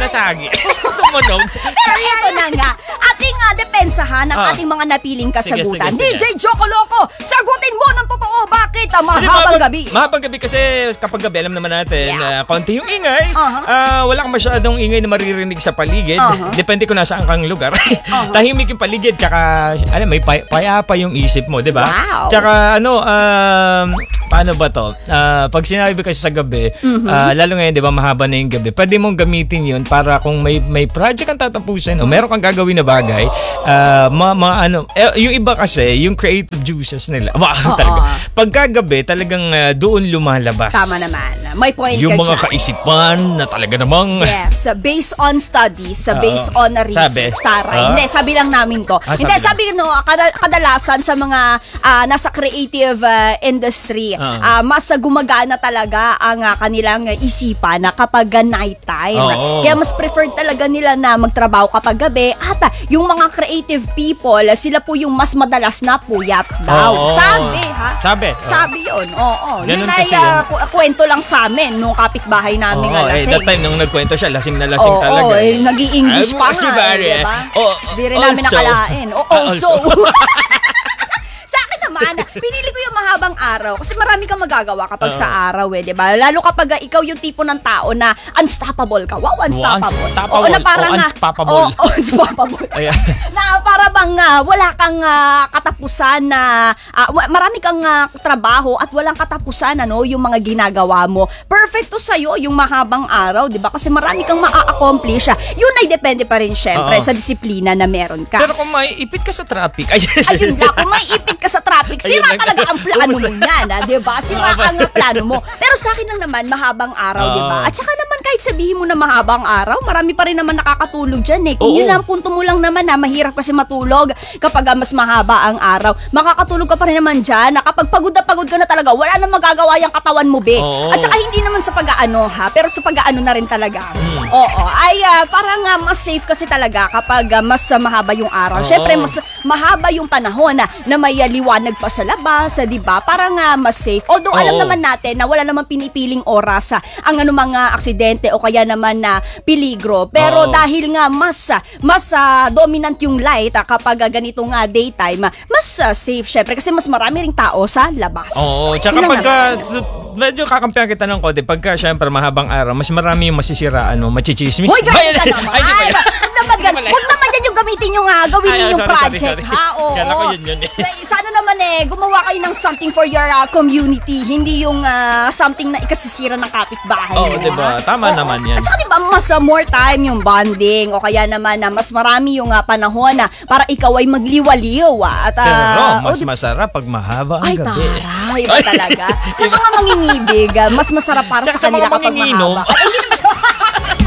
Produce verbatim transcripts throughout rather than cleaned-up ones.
nasagi. Tumunog. Pero ito na nga, ating uh, depensahan ng Ah. ating mga napiling kasagutan. Sige, sige, sige. D J Joko Loco, sagutin mo ng totoo, bakit ang mahabang gabi? Mahabang gabi kasi kapag gabi, alam naman natin, Yeah. uh, konti yung ingay. Uh-huh. Ah, wala kang masyadong ingay na maririnig sa paligid. Uh-huh. Depende kung nasaan kang lugar. Uh-huh. Tahimik yung paligid, tsaka, alam, may pay- payapa yung isip mo, di ba? Wow. Tsaka, ano, um, paano ba to? Ah, pag sinabi kasi sa gabi, Mhm. ah, lalo ngayon, di ba, mahaba na yung gabi, pwede mong gamitin yun para kung may may project kang tatapusin o meron kang gagawin na bagay, ah, ma, ma- ano, eh, yung iba kasi, yung creative juices nila, wow, Oo. talaga. Pagkagabi, talagang ah, doon lumalabas. Tama naman. May point Yung ka mga dyan. kaisipan na talaga namang... Yes, based on studies, sa Oo. based on a research. Sabi? Taray. Ah. Hindi, sabi lang namin to. Ah, Hindi, sabi sabi no, kada- kadalasan sa mga ah, nasa creative ah, industry, Ah. ah, mas ah, gumagana talaga ang ah, kanilang ah, isipan na kapag ah, night time. Oo. Kaya mas preferred talaga nila na magtrabaho kapag gabi. At ah, yung mga creative people, ah, sila po yung mas madalas na puyat daw. Oo. Sabi, ha? Sabi. Sabi yun, oo. Ganun Yun ay kasi ah, yun. ku- kwento lang sa amin nung kapitbahay namin Oo, nga eh, lasing. that time nung nagkwento siya, lasing na lasing Oo, talaga. oh, eh, nag-i-English Ay, pa mo, nga, diba, eh, eh? diba? Oh, Di rin namin also. nakalain. Oh, Ah, also. also. Sa akin naman, pinili ko yung mahabang araw kasi marami kang magagawa kapag Oo. sa araw eh, di ba? Lalo kapag uh, ikaw yung tipo ng tao na unstoppable ka. Wow, unstoppable. unstoppable. Oo, na parang, O, ah, unstoppable. oo, oh, unstoppable. Ayan. Na para bang ah, wala kang ah, katapusan na ah, wa- marami kang ah, trabaho at walang katapusan ano yung mga ginagawa mo. Perfect to sa'yo yung mahabang araw, di ba? Kasi marami kang maa-accomplish. ah. Yun ay depende pa rin syempre Oo. sa disiplina na meron ka. Pero kung may ipit ka sa traffic, ay, Ayun lang, kung may ipit ka sa traffic, Ayun sira lang. talaga ang plano mo Ubus na. yan, ah, di ba? Sira ang ah, plano mo. Pero sa akin lang naman, mahabang araw, di ba? Oo. At saka naman kahit sabihin mo na mahabang araw, marami pa rin naman nakakatulog dyan eh. Kung Oo. yun ang punto mo lang naman na mahirap kasi matulog kapag ah, mas mahaba ang araw, makakatulog ka pa rin naman dyan na kapag pagod na pagod ka na talaga, wala nang magagawa yung katawan mo, be. Oo. At saka hindi naman sa pag-aano ha, pero sa pag-aano na rin talaga. Hmm. Oo, ay ah, parang ah, mas safe kasi talaga kapag ah, mas ah, mahaba yung araw. Oo. Siyempre, mas mahaba yung panahon na, na may ah, liwanag pa sa labas, ah, 'di ba? Parang ah, mas safe. Although alam Oo. naman natin na wala namang pinipiling oras sa ang ano mga aksidente o kaya naman na peligro. Pero Oo. dahil nga mas ah, mas ah, dominant yung light ah, kapag ah, ganito nga daytime, ah, mas ah, safe syempre kasi mas marami ring tao sa labas. Oo, tsaka Yun lang pagka, naman. medyo kakampihan kita ng konti, pagka syempre mahabang araw, mas marami yung masisiraan mo, machichismis. Hoy, grabe Ay, ka ay, naman. ay, di Ay, pala. wag naman gan. Di pala. Wag naman yan yung gamitin yung ah, gawin Ay, ninyong sorry, sorry, project, sorry. ha? Oo. Kala ko yun yun eh. Eh, Sana naman eh, gumawa kayo ng something for your ah, community, hindi yung ah, something na ikasisira ng kapitbahay Oo, mo, diba? ha? Tama Oo. naman yan. At saka diba, mas ah, more time yung bonding o kaya naman na mas marami yung ah, panahon na para ikaw ay magliwaliw. ah. At, ah, Pero mas oh, di- masarap pag mahaba ang ay, gabi. taray, iba Ay. talaga. Sa mga mangingibig, ah, mas masarap para Tsaka sa sa kanila mga kapag manginginom. mahaba. Ay, hindi naman sa-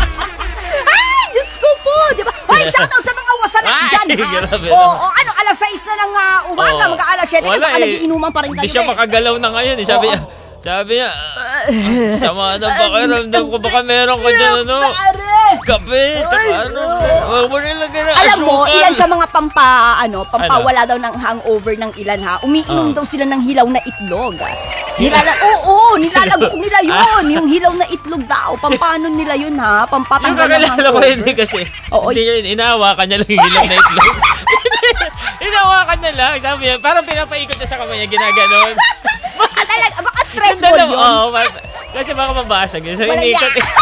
Ay, Diyos ko po, di ba? Hoy, shoutout sa mga wasanak Ay, dyan, ha? grabe Oo, naman. oh, ano, alas sais na ng ah, umaga, Oo. mag-aalas siyete, Wala baka eh. nagiinuman pa rin kayo. Hindi siya eh. makagalaw na ngayon. Eh. Sabi Oo. niya, sabi niya, ah, sama na pakiramdam ko. Baka meron ka dyan, ano? Pare! Kape, tsaka ano. Huwag mo nilagyan ng Alam mo, asukal. ilan sa mga pampa, ano, pampawala daw ng hangover ng ilan ha, umiinom Ah. daw sila ng hilaw na itlog. ah. Nilala, oo, nilalagok nila yun. Yung hilaw na itlog daw. Pampano nila yun ha? Yung Pampatanggal ng kakalala ko hangover. hindi kasi. Oo, Hindi yun, inahawakan niya lang yung hilaw na itlog. Inahawakan niya lang. Sabi niya, parang pinapaikot niya sa kamay niya, ginaganon. Ah, talaga, baka stressful Dalawa, yun. oo, ma- kasi baka mabasag yun. So, Wala iniikot. yan.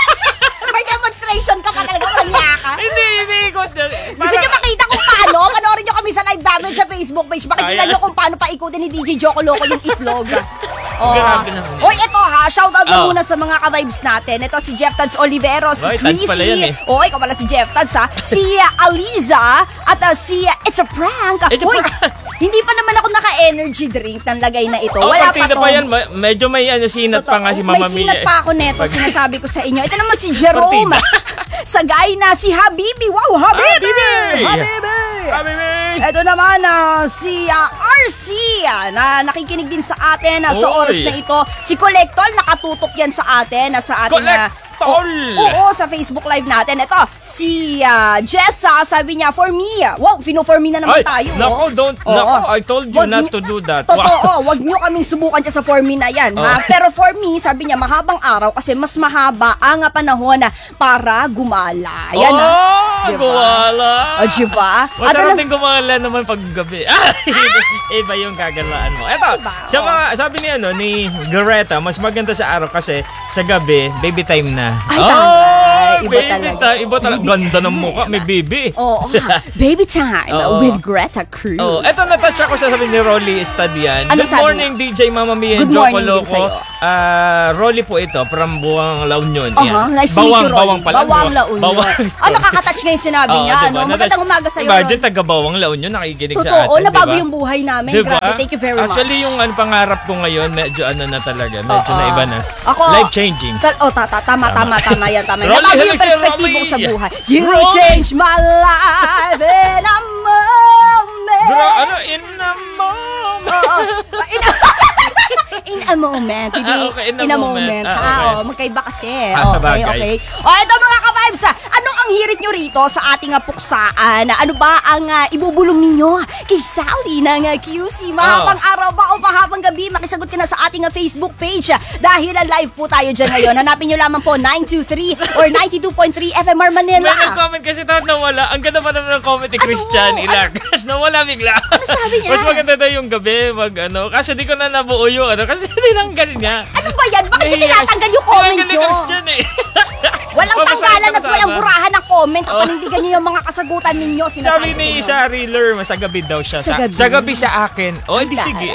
May demonstration ka pa talaga, wala ka. Hindi, iniikot. niya. Gusto nyo makita kung paano? Panoorin nyo kami sa live namin sa Facebook page. Makikita Ay, nyo kung paano paikutin ni D J Joko Loco yung itlog. Oh. Grabe naman. Hoy, ito ha, shoutout na Oh. muna sa mga ka-vibes natin. Ito si Jeff Tads Olivero, si Hoy, Tads pala Chrissy. yan eh. Hoy, ikaw pala si Jeff Tads ha. Si uh, Aliza at uh, si uh, It's a Prank. It's a Hoy, Prank. hindi pa naman ako naka-energy drink ng lagay na ito. Oh, Wala pa partida to. pa yan. Ma- medyo may ano, sinat pa nga si May Mama sinat Mia. pa ako neto, Pag- sinasabi ko sa inyo. Ito naman si Jerome. Sa guy na si Habibi. Wow, Habibi! Habibi! Habibi! Habibi! Ito naman ah, si ah, R C ah, na nakikinig din sa atin ah, sa Oy. oras na ito. Si Collectol nakatutok yan sa atin ah, sa ating Collect! ah, tol. Oo, sa Facebook Live natin. Ito, si ah, Jessa, sabi niya, for me. Wow, fino for me na naman Ay, tayo. nako, oh. don't, Oo. nako, I told you Wag not niyo- to do that. Totoo, wag nyo kaming subukan dyan sa for me na yan, ha? Oh. Pero for me, sabi niya, mahabang araw kasi mas mahaba ang ah, panahon na para gumala. Yan, ha? Oh, Diba? gumala. O, diba? At Masarap ano- din gumala naman pag gabi. Ah, iba yung gagalaan mo. Eto, Diba? sa Oh. mga, sabi ni, ano, ni Greta, mas maganda sa araw kasi sa gabi, baby time na. Ay, taray. Iba baby talaga. time. Iba talaga. Baby Ganda ng time. mukha, may baby. Oo, ha? Baby time Oo. with Greta Cruz. Oh, eto na-touch ako sa sabi ni Rolly Estadian. Ano Good sabi morning, D J Mama Mia and Good Joko morning din Loco. sa'yo. Ah, Rolly po ito, from Buwang La Union. Aha, Yan. nice to meet Bawang, you, Rolly. Bawang pala. Bawang no? La Union. Bawang. Ah, nakaka-touch nga yung sinabi Oo, niya, diba? ano? Na- Magandang umaga sa'yo. Imagine, taga Bawang La Union, nakikinig sa Totoo, atin. nabago diba? yung buhay namin. Diba? Grabe, thank you very much. Actually, yung ano, pangarap ko ngayon, medyo ano na talaga, medyo Oo. na iba na. Ako, Life-changing. Tal- oh, ta- ta- tama, tama, tama, yan, tama. yan. Rolly, Nabago yung halika, perspektibo ko Rolly. sa buhay. You Rolly. changed my life in a moment. Bro, ano, in a moment. Oo. In a, in a moment. Hindi, Ah, okay, in a in a moment. moment. Ah, ha? okay. Oh, magkaiba kasi. Ah, okay, sabagay. okay. O, ito mga ka-vibes, ah, anong ang hirit nyo rito sa ating ah, puksaan? Ano ba ang ah, ibubulong ninyo kay Sally ng ah, Q C? Mahabang araw ba o mahabang gabi? Makisagot ka na sa ating ah, Facebook page ah, dahil ah, live po tayo dyan ngayon. Hanapin nyo lamang po nine two three or ninety-two point three F M R Manila. May nag-comment kasi tapos nawala. Ang ganda pa naman ng comment ni Christian Ano? Ilak. nawala bigla. Ano sabi niya? Mas maganda daw yung gabi, mag ano. Kasi di ko na nabuo yung ano. Kasi tinanggal niya. Ano ba yan? Bakit Nahiya tinatanggal yung comment Tinanggal ni nyo? Christian eh. Walang Babasahin tanggalan ko at sana. walang burahan ng comment. Oh. Panindigan niyo yung mga kasagutan ninyo. Sabi Sinasabi ni ko isa Reeler, sa gabi daw siya. Sa gabi? Sa gabi sa akin. O, hindi sige.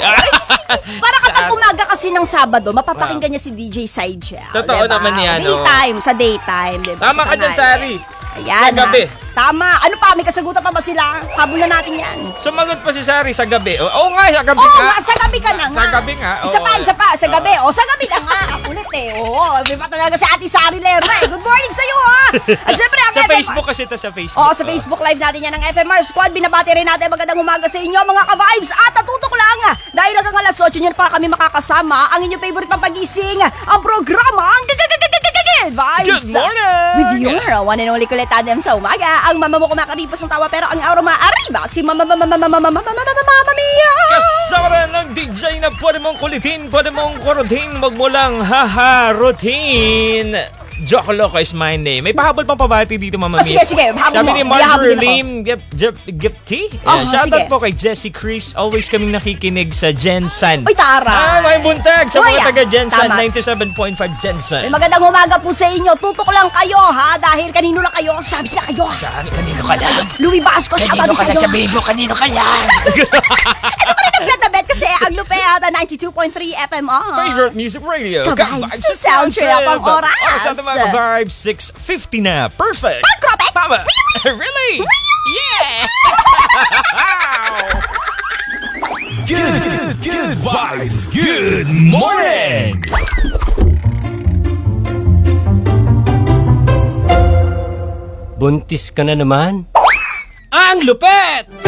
Para kapag Sa- umaga kasi ng Sabado, mapapakinggan niya si D J Sidegel. Totoo diba? naman yan, oh. Daytime, sa daytime, diba? Tama Sa ka dyan, kanal. Sari. Ayan, Sa gabi. ha? Tama. Ano pa? May kasagutan pa ba sila? Habol na natin yan. Sumagot pa si Sari sa gabi. Oo oh, nga, sa gabi Oo nga. nga, sa gabi ka na nga. Sa gabi nga. Isa oo. pa, isa pa, sa gabi. O, sa gabi na nga. Kulit eh. Oo, may pa talaga si Ate Sari Lerma eh. Good morning sa'yo, ha? At syempre, ang Sa F M R Facebook kasi ito sa Facebook. Oo, sa Facebook Live natin yan ng F M R Squad. Binabati rin natin magandang umaga sa inyo mga ka-vibes. At natutok lang ah, dahil hanggang alas eight nyo pa kami makakasama ang inyong favorite pampagising, ang programa, ang Good Vibes. Good morning! With your one and only kulit Adam sa umaga. Ang mama mo kumakaripos ng tawa pero ang araw maariba si mama mama mama mama mama mama mama Mia. Kasama rin ng D J na pwede mong kulitin, pwede mong kurutin, wag mo lang haha routine. Joko Loco is my name. May pahabol pang pabati dito, Mama Oh, Mia. sige, sige. Habol Sabi mo. ni Ihahabol Marjorie din ako. Lim Gip, Gip, Gipti. Oh, Ayan, shoutout sige. po kay Jessie Chris. Always kaming nakikinig sa Jensen. Uy, tara. Ah, may buntag sa Uy, mga ah, taga Jensen. tama. ninety-seven point five Jensen. May magandang umaga po sa inyo. Tutok lang kayo ha dahil kanino lang kayo. Sabi na kayo. Saan? Kanino ka lang? Louis Basco, shout out Kanino ka sa lang? iyo. Sabihin mo, kanino ka lang? Ito pa rin ang Betabet kasi ang Lupe ata ninety-two point three F M R. Favorite music radio. Ka-vibes sa sound trip ang oras. Oras natin mga vibes, six fifty na. Perfect. Pag grabe. Tama. Really? Yeah! Good, good, good vibes. Good morning. Buntis ka na naman? Ang lupet!